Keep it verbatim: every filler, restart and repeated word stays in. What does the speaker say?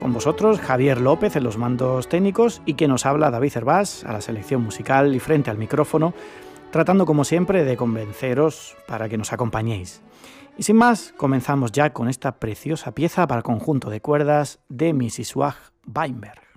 Con vosotros, Javier López en los mandos técnicos y que nos habla David Cervás a la selección musical y frente al micrófono, tratando como siempre de convenceros para que nos acompañéis. Y sin más, comenzamos ya con esta preciosa pieza para conjunto de cuerdas de missus Wagner.